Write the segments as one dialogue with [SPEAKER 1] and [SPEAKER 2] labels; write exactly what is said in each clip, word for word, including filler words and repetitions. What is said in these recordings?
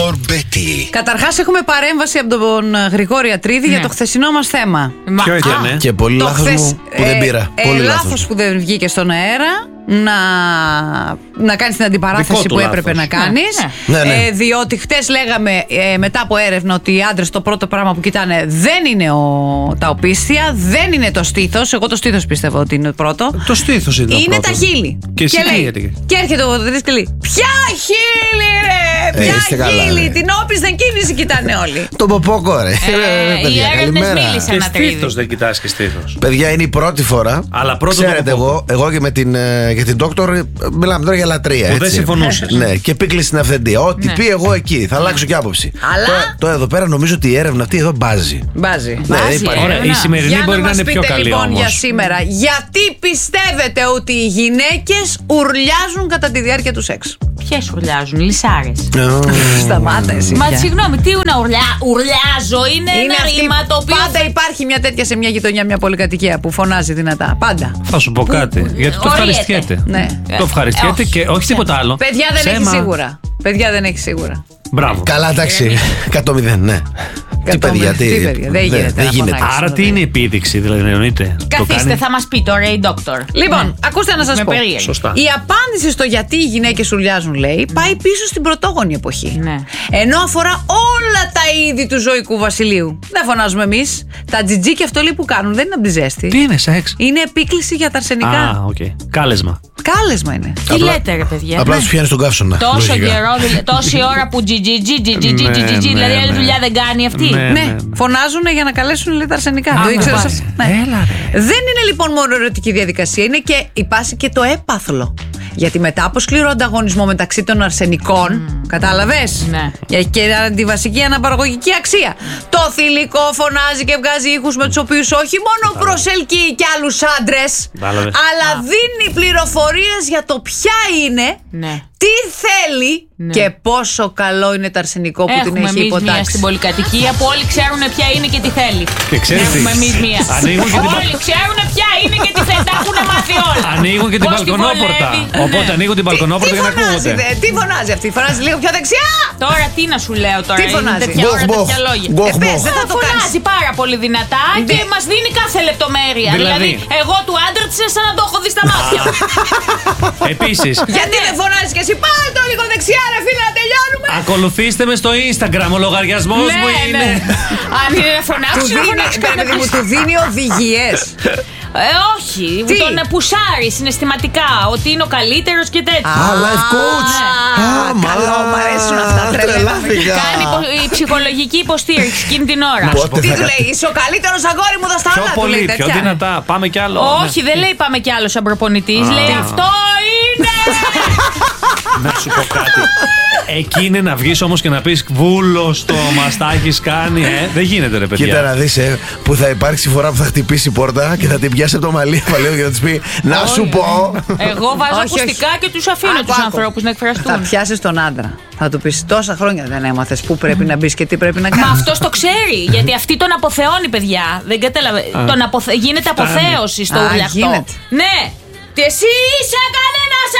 [SPEAKER 1] Dr. Betty.
[SPEAKER 2] Καταρχάς έχουμε παρέμβαση από τον Γρηγόρη Ατρίδη ναι. για το χθεσινό μας θέμα.
[SPEAKER 3] Ποιο ήταν,
[SPEAKER 4] ναι. Και πολύ λάθος
[SPEAKER 2] χθες,
[SPEAKER 4] μου που δεν πήρα.
[SPEAKER 2] Ε,
[SPEAKER 4] πολύ
[SPEAKER 2] ε,
[SPEAKER 4] λάθος.
[SPEAKER 2] λάθος που δεν βγήκε στον αέρα. Να, να κάνεις την αντιπαράθεση που
[SPEAKER 3] λάθος.
[SPEAKER 2] έπρεπε να κάνεις.
[SPEAKER 4] Ναι, ναι. Ναι.
[SPEAKER 2] Ε, διότι χτες λέγαμε ε, μετά από έρευνα ότι οι άντρες το πρώτο πράγμα που κοιτάνε δεν είναι ο, τα οπίστια, δεν είναι το στήθος. Εγώ το στήθος πιστεύω ότι είναι το πρώτο.
[SPEAKER 3] Το στήθος είναι το
[SPEAKER 2] Είναι
[SPEAKER 3] πρώτο.
[SPEAKER 2] τα χείλη.
[SPEAKER 3] Και,
[SPEAKER 2] και,
[SPEAKER 3] εσύ
[SPEAKER 2] λέει,
[SPEAKER 3] τι
[SPEAKER 2] και έρχεται ο Δρύς και λέει: ποια χείλη, ρε!
[SPEAKER 4] Ε,
[SPEAKER 2] Ποια
[SPEAKER 4] είστε καλά,
[SPEAKER 2] χείλη!
[SPEAKER 4] ρε.
[SPEAKER 2] Την όπισθεν κίνηση κοιτάνε όλοι.
[SPEAKER 4] Το ποπόκο, ρε.
[SPEAKER 5] Ε, οι έρευνες μίλησαν.
[SPEAKER 3] Και στήθος δεν κοιτάς και στήθος.
[SPEAKER 4] Παιδιά, είναι η πρώτη φορά.
[SPEAKER 3] Αλλά πρώτο
[SPEAKER 4] ξέρετε,
[SPEAKER 3] το
[SPEAKER 4] εγώ, εγώ και με την, ε, και την Δόκτωρ μιλάμε τώρα για λατρεία.
[SPEAKER 3] Που
[SPEAKER 4] έτσι.
[SPEAKER 3] δεν συμφωνούσες.
[SPEAKER 4] Ναι, και πίκλει στην αυθεντία. Ό,τι
[SPEAKER 5] Ναι.
[SPEAKER 4] πει εγώ εκεί. Θα αλλάξω και άποψη.
[SPEAKER 2] Αλλά-
[SPEAKER 4] Τώρα, τώρα εδώ πέρα νομίζω ότι η έρευνα αυτή εδώ μπάζει.
[SPEAKER 2] Μπάζει.
[SPEAKER 4] Ναι,
[SPEAKER 5] Μπάζει,
[SPEAKER 4] υπάρχει.
[SPEAKER 3] Ωραία, η σημερινή
[SPEAKER 2] Για
[SPEAKER 3] μπορεί να,
[SPEAKER 2] μας
[SPEAKER 3] είναι πιο
[SPEAKER 2] πείτε,
[SPEAKER 3] καλή
[SPEAKER 2] λοιπόν,
[SPEAKER 3] όμως.
[SPEAKER 2] για σήμερα, γιατί πιστεύετε ότι οι γυναίκες ουρλιάζουν κατά τη διάρκεια του σεξ?
[SPEAKER 5] Ποιες ουρλιάζουν, λυσάρες.
[SPEAKER 2] Σταμάτα εσύ.
[SPEAKER 5] Μα
[SPEAKER 2] πια.
[SPEAKER 5] συγγνώμη, τι είναι ουρλιά, ουρλιάζω, είναι,
[SPEAKER 2] Είναι
[SPEAKER 5] ένα
[SPEAKER 2] αυτή,
[SPEAKER 5] ρήμα το οποίο.
[SPEAKER 2] πάντα υπάρχει μια τέτοια σε μια γειτονιά, μια πολυκατοικία που φωνάζει δυνατά. Πάντα.
[SPEAKER 3] Θα σου πω κάτι. Γιατί το
[SPEAKER 5] οριέται.
[SPEAKER 3] ευχαριστιέται.
[SPEAKER 2] Ναι.
[SPEAKER 3] Το ευχαριστιέται
[SPEAKER 5] Ε,
[SPEAKER 3] και όχι τίποτα άλλο.
[SPEAKER 2] Παιδιά δεν έχει
[SPEAKER 3] Ψέμα.
[SPEAKER 2] σίγουρα. Παιδιά δεν έχει σίγουρα.
[SPEAKER 3] Μπράβο.
[SPEAKER 4] Καλά, εντάξει. εκατό μηδέν, ναι. Τι
[SPEAKER 2] Εκατό
[SPEAKER 4] παιδιά,
[SPEAKER 2] μηδέν. Τι παιδιά, δεν γίνεται
[SPEAKER 4] δεν
[SPEAKER 2] να
[SPEAKER 4] γίνεται.
[SPEAKER 2] φωνάξεις.
[SPEAKER 3] Άρα τι είναι η επίδειξη, δηλαδή εννοείται. Το
[SPEAKER 5] Καθίστε,
[SPEAKER 3] κάνει.
[SPEAKER 5] θα μας πει τώρα η Δόκτωρ.
[SPEAKER 2] Λοιπόν,
[SPEAKER 5] Ναι.
[SPEAKER 2] ακούστε να σας
[SPEAKER 5] Με
[SPEAKER 2] πω.
[SPEAKER 5] περίεργη.
[SPEAKER 3] Σωστά.
[SPEAKER 2] Η απάντηση στο γιατί οι γυναίκες ουρλιάζουν, λέει, πάει πίσω στην πρωτόγονη εποχή.
[SPEAKER 5] Ναι.
[SPEAKER 2] Ενώ αφορά όλα τα είδη του ζωικού βασιλείου. Δεν φωνάζουμε εμείς. Τα τζιτζίκια αυτό λέει που κάνουν δεν είναι από τη ζέστη.
[SPEAKER 3] Τι είναι σεξ.
[SPEAKER 2] Είναι επίκληση για τα αρσενικά.
[SPEAKER 3] Α, οκ. Κάλεσμα.
[SPEAKER 2] Κάλεσμα είναι.
[SPEAKER 5] Τι λέτε, ρε παιδιά.
[SPEAKER 4] Απλά
[SPEAKER 5] Ναι.
[SPEAKER 4] του πιάνει τον καύσωνα.
[SPEAKER 5] Τόσο
[SPEAKER 4] λογικά.
[SPEAKER 5] καιρό, δηλα- τόση ώρα που τζιτζιτζι, τζιτζιτζι,
[SPEAKER 3] Ναι,
[SPEAKER 5] τζιτζιτζι,
[SPEAKER 3] ναι,
[SPEAKER 5] δηλαδή άλλη
[SPEAKER 3] ναι.
[SPEAKER 5] δουλειά δεν κάνει αυτή.
[SPEAKER 3] Ναι.
[SPEAKER 2] Ναι, φωνάζουν για να καλέσουν λέει, τα αρσενικά.
[SPEAKER 5] Α,
[SPEAKER 2] Το ήξερες
[SPEAKER 5] ναι.
[SPEAKER 2] αυτό? Ναι.
[SPEAKER 3] Έλα, ρε.
[SPEAKER 2] Δεν είναι λοιπόν μόνο ερωτική διαδικασία, είναι και υπάρχει και το έπαθλο. Γιατί μετά από σκληρό ανταγωνισμό μεταξύ των αρσενικών, κατάλαβες,
[SPEAKER 5] Ναι.
[SPEAKER 2] έχει και τη βασική αναπαραγωγική αξία. Το θηλυκό φωνάζει και βγάζει ήχους με τους οποίους όχι μόνο προσελκύει και άλλους άντρες,
[SPEAKER 3] Κατάλαβες.
[SPEAKER 2] αλλά δίνει πληροφορίες για το ποια είναι,
[SPEAKER 5] Ναι.
[SPEAKER 2] τι θέλει
[SPEAKER 5] Ναι.
[SPEAKER 2] και πόσο καλό είναι το αρσενικό που την
[SPEAKER 5] Έχουμε
[SPEAKER 2] έχει
[SPEAKER 5] εμείς μία
[SPEAKER 2] υποτάξει.
[SPEAKER 5] στην πολυκατοικία που όλοι ξέρουν ποια είναι και τι θέλει.
[SPEAKER 3] Και ξέρεις τι,
[SPEAKER 5] Έχουμε εμείς μία.
[SPEAKER 3] ανοίγουν και την-
[SPEAKER 5] Όλοι ξέρουν ποια είναι και τι θέλει. Τα έχουν μάθει όλα.
[SPEAKER 3] Ανοίγουν και την
[SPEAKER 5] Πώς τη
[SPEAKER 3] μπαλκονόπορτα.
[SPEAKER 5] βολεύει.
[SPEAKER 3] Οπότε
[SPEAKER 5] Ναι.
[SPEAKER 3] ανοίγουν την μπαλκονόπορτα
[SPEAKER 2] Τι
[SPEAKER 3] για να
[SPEAKER 2] φωνάζει,
[SPEAKER 3] ακούγονται.
[SPEAKER 2] δε, τι φωνάζει αυτή, φωνάζει λίγο πιο δεξιά!
[SPEAKER 5] Τώρα τι να σου λέω τώρα.
[SPEAKER 2] Τι
[SPEAKER 5] είναι
[SPEAKER 2] φωνάζει?
[SPEAKER 5] τέτοια
[SPEAKER 4] Μποχ,
[SPEAKER 5] ώρα,
[SPEAKER 4] μποχ.
[SPEAKER 5] τέτοια λόγια.
[SPEAKER 4] Μποχ,
[SPEAKER 2] Ε, πες,
[SPEAKER 4] μποχ.
[SPEAKER 2] δεν θα το κάνεις.
[SPEAKER 5] Φωνάζει πάρα πολύ δυνατά και
[SPEAKER 2] Ναι.
[SPEAKER 5] μας δίνει κάθε λεπτομέρεια.
[SPEAKER 3] Δηλαδή.
[SPEAKER 5] Δηλαδή, εγώ του άντρα της είναι σαν να το έχω δει στα μάτια.
[SPEAKER 3] Επίσης,
[SPEAKER 2] Γιατί δεν φωνάζει και εσύ, πάρε το λίγο δεξιά, ρε φίλε, να τελειώνουμε!
[SPEAKER 3] ακολουθήστε με στο Instagram. Ο λογαριασμός μου
[SPEAKER 5] Ναι,
[SPEAKER 3] είναι.
[SPEAKER 5] ναι. Αν είναι να
[SPEAKER 2] Του
[SPEAKER 5] φωνάξει, να
[SPEAKER 2] δίνει,
[SPEAKER 5] φωνάξει
[SPEAKER 2] παιδί μου, του δίνει οδηγίες.
[SPEAKER 5] Ε, όχι.
[SPEAKER 2] Τι?
[SPEAKER 5] Τον πουσάρει συναισθηματικά ότι είναι ο καλύτερος και τέτοιο.
[SPEAKER 4] Α, life coach.
[SPEAKER 2] Α, καλό, μ' αρέσουν αυτά, τρελαίνομαι.
[SPEAKER 4] τρελάθηκα.
[SPEAKER 5] Κάνει υπο- η ψυχολογική υποστήριξη εκείνη την ώρα.
[SPEAKER 4] Πότε
[SPEAKER 2] Τι
[SPEAKER 4] θα
[SPEAKER 2] του
[SPEAKER 4] κα-
[SPEAKER 2] λέει, είσαι ο καλύτερος αγόρι μου, δώσ' τα
[SPEAKER 3] Πιο
[SPEAKER 2] άλλα, του
[SPEAKER 3] πολύ,
[SPEAKER 2] λέει
[SPEAKER 3] πιο
[SPEAKER 2] τέτοια.
[SPEAKER 3] δυνατά. Πάμε κι άλλο.
[SPEAKER 5] Όχι, δεν λέει πάμε κι άλλο σαν προπονητής. Λέει αυτό είναι.
[SPEAKER 3] Να σου πω κάτι. Εκεί είναι να βγεις όμως και να πεις βούλος το μας τα έχεις κάνει, ε. Δεν γίνεται ρε παιδιά.
[SPEAKER 4] Κοίτα να δεις, ε, που θα υπάρξει φορά που θα χτυπήσει η πόρτα και θα την πιάσει από το μαλλί παλαιό και θα της πει να σου πω.
[SPEAKER 5] Εγώ βάζω
[SPEAKER 2] Όχι, όχι.
[SPEAKER 5] ακουστικά και τους αφήνω
[SPEAKER 2] Άκου,
[SPEAKER 5] τους
[SPEAKER 2] άκου.
[SPEAKER 5] ανθρώπους να
[SPEAKER 2] Θα
[SPEAKER 5] εκφραστούν.
[SPEAKER 2] πιάσει τον άντρα. Θα του πει τόσα χρόνια δεν έμαθες πού πρέπει να μπει και τι πρέπει να
[SPEAKER 5] Μα
[SPEAKER 2] κάνει.
[SPEAKER 5] αυτό το ξέρει. Γιατί αυτή τον αποθεώνει, παιδιά. Δεν κατάλαβε. Τον αποθε... Γίνεται
[SPEAKER 3] Φτάνει.
[SPEAKER 5] αποθέωση στο
[SPEAKER 2] Α,
[SPEAKER 5] ουλιαχτό.
[SPEAKER 2] γίνεται.
[SPEAKER 5] Ναι. Τι εσύ είσαι κανένας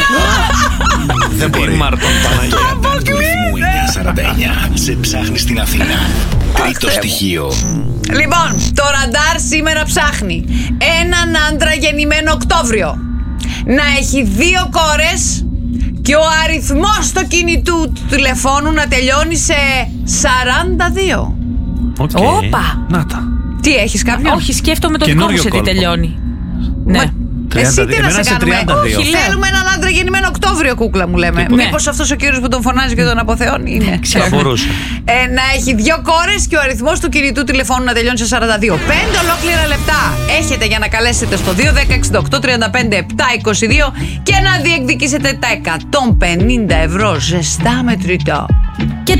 [SPEAKER 5] άλλος.
[SPEAKER 4] Δεν μπορεί.
[SPEAKER 3] Μάρτον.
[SPEAKER 1] Ρυθμού εννιακόσια σαράντα εννιά. Σε ψάχνει στην Αθήνα. Τρίτο στοιχείο.
[SPEAKER 2] Λοιπόν, το ραντάρ σήμερα ψάχνει έναν άντρα γεννημένο Οκτώβριο, να έχει δύο κόρες και ο αριθμός του κινητού του τηλεφώνου να τελειώνει σε σαράντα δύο.
[SPEAKER 3] Οκ.
[SPEAKER 5] Όπα.
[SPEAKER 3] Να τα.
[SPEAKER 2] Τι έχεις κάποιον?
[SPEAKER 5] Όχι, σκέφτομαι το δικό μου
[SPEAKER 3] Καινούριο
[SPEAKER 5] σε τι
[SPEAKER 3] κόλπο.
[SPEAKER 5] τελειώνει. Ναι.
[SPEAKER 2] Μα-
[SPEAKER 3] τριάντα
[SPEAKER 2] Εσύ τι
[SPEAKER 3] δύο.
[SPEAKER 2] να
[SPEAKER 3] Εμένα
[SPEAKER 2] σε
[SPEAKER 3] σε
[SPEAKER 2] κάνουμε?
[SPEAKER 3] τριάντα δύο.
[SPEAKER 2] Όχι,
[SPEAKER 5] λέω.
[SPEAKER 2] θέλουμε έναν άντρα γεννημένο Οκτώβριο, κούκλα μου λέμε.
[SPEAKER 3] Τίποτα.
[SPEAKER 2] Μήπως αυτός ο κύριος που τον φωνάζει και τον αποθεώνει είναι.
[SPEAKER 3] Θα μπορούσε.
[SPEAKER 2] Ε, να έχει δύο κόρες και ο αριθμός του κινητού τηλεφώνου να τελειώνει σε σαράντα δύο. Πέντε ολόκληρα λεπτά έχετε για να καλέσετε στο δύο δέκα εξήντα οκτώ τριάντα πέντε επτά είκοσι δύο και να διεκδικήσετε τα εκατόν πενήντα ευρώ ζεστά μετρητό.
[SPEAKER 5] Και